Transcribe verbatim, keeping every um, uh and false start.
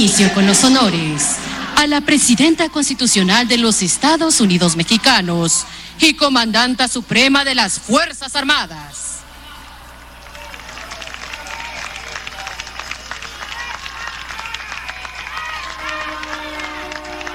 Inicio con los honores a la Presidenta Constitucional de los Estados Unidos Mexicanos y Comandanta Suprema de las Fuerzas Armadas.